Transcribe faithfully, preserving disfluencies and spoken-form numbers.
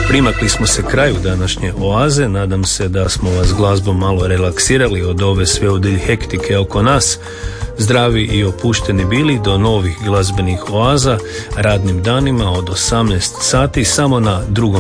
Primakli smo se kraju današnje oaze, nadam se da smo vas glazbom malo relaksirali od ove sveudilj hektike oko nas. Zdravi i opušteni bili do novih glazbenih oaza radnim danima od osamnaest sati samo na drugom